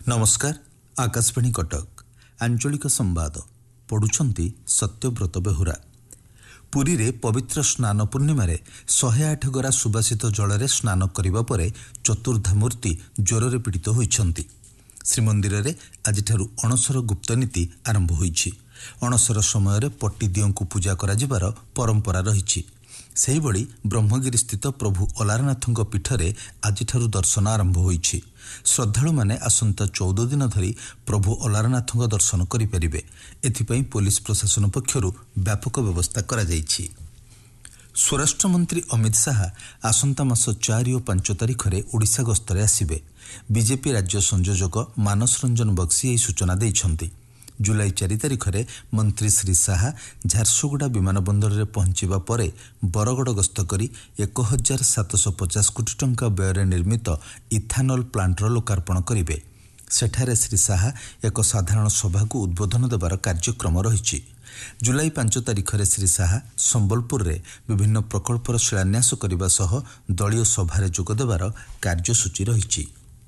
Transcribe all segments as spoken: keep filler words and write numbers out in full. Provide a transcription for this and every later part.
नमस्कार। आकाशवाणी कटक आंचलिक संवाद पढ़ुछंती सत्यव्रत बेहुरा। पुरी रे पवित्र स्नान पूर्णिमा शहे आठ गरा सुबासित जल स्नान करने पर चतुर्धा मूर्ति ज्वर पीड़ित होइछंती। श्रीमंदिर रे आज अणसर गुप्त नीति आरंभ होइछि। अणसर समय पट्टीदियों को पूजा करा जिबार परंपरा रही। सेही भली ब्रह्मगिरी स्थित प्रभु अलारनाथ पीठरे आज दर्शन आरंभ होइछि। श्रद्धालु माने आसंता चौदह दिन धरी प्रभु अलारनाथ दर्शन करिपारिबे। एथिपई पुलिस प्रशासन पक्षरु व्यापक व्यवस्था करा जाइछि। स्वराष्ट्र मंत्री अमित शाह आसंता मास चार और पांच तारिख में ओडिशा गस्तरे आसिबे। बीजेपी राज्य संयोजक मानस रंजन बक्सी यही सूचना दैछंती। जुलाई चार तारिख में मंत्री श्री शाह झारसुगुड़ा विमान बंदर में पहुंचवा पर बरगड़ गस्त करी एक हजार सातश पचास कोटी टंका व्यय निर्मित इथानल प्लांटर लोकार्पण करेंगे। सेठारे श्री शाह एक साधारण सभा को उद्बोधन देवार कार्यक्रम रही। जुलाई पांच तारिख में श्री शाह संबलपुर में विभिन्न प्रकल्पर शिलान्यास करने सह दलीय सभार जोगदेवार कार्यसूची रही।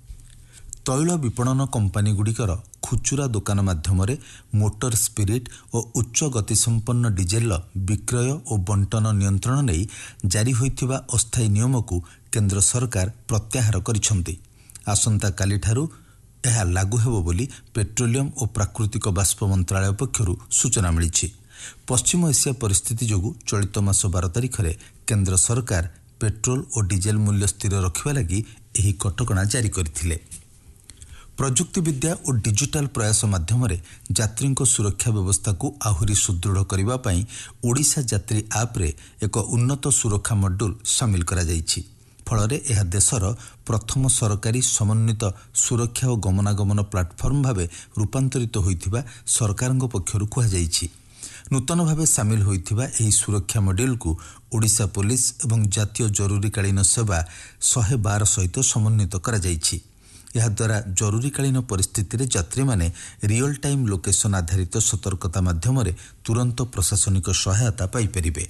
तैल विपणन कंपानी गुड़िकर खुचुरा दुकान माध्यम मोटर स्पिरिट और उच्च गतिसंपन्न डिजेल विक्रय और बंटन नियंत्रण नहीं जारी होइथिबा अस्थायी नियम को केंद्र सरकार प्रत्याहार करिसंती। आसंता काली ठारू यह लागू हेबो बोली पेट्रोलियम और प्राकृतिक बाष्प मंत्रालय पक्षरु सूचना मिली। पश्चिम एशिया परिस्थिति जोगु चलित मास बारह तारिख में केंद्र सरकार पेट्रोल और डिजेल मूल्य स्थिर रखिबा लागि एही कटकणा जारी करथिले। प्रजुक्ति विद्या और डिजिटल प्रयास माध्यम यात्री सुरक्षा व्यवस्था को आहुरी सुदृढ़ करने पर ओडिशा यात्री आप रे एक उन्नत सुरक्षा मॉड्यूल सामिल करा जाइछि। फल यह देशर प्रथम सरकारी समन्वित सुरक्षा और गमनागमन प्लाटफर्म भावे रूपांतरित होइथिबा सरकार पक्षरु कहा जाइछि। नूतन भावे सामिल होइथिबा एही सुरक्षा मॉड्यूल को ओडिशा पुलिस एवं जातीय जरूरीकालीन सेवा शहे बार सहित समन्वित करा जाइछि। याद्वारा जरूरीकालीन परिस्थिति रे यात्री माने रियल टाइम लोकेशन आधारित सतर्कता माध्यम तुरंत प्रशासनिक सहायता पाई परिबे।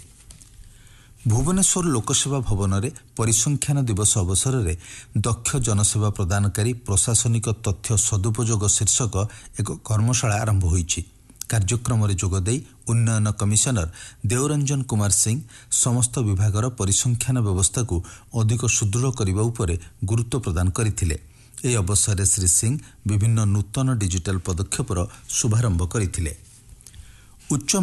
भुवनेश्वर लोकसेवा भवन में परिसंख्यान दिवस अवसर में दक्ष जनसेवा प्रदानकारी प्रशासनिक तथ्य सदुपयोग शीर्षक एक कर्मशाला आरंभ होइछि। कार्यक्रम में जोगदे उन्नयन कमिशनर देवरंजन कुमार सिंह समस्त विभागर परिसंख्यान व्यवस्था को अधिक सुदृढ़ करने उपर गुरुत्व प्रदान करथिले। ए अवसर श्री सिंह विभिन्न नूतन डिजिटल पदक्षेपर शुभारंभ करथिले। उच्च